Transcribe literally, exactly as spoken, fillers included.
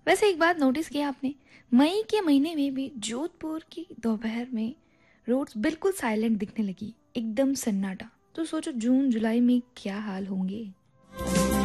वैसे एक बात नोटिस किया आपने, मई के महीने में भी जोधपुर की दोपहर में रोड्स बिल्कुल साइलेंट दिखने लगी, एकदम सन्नाटा। तो सोचो जून जुलाई में क्या हाल होंगे।